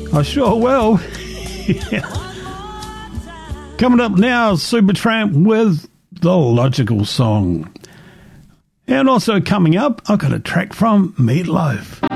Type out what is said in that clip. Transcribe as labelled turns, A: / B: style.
A: I sure will. Yeah. Coming up now, Supertramp with The Logical Song. And also coming up, I've got a track from Meatloaf.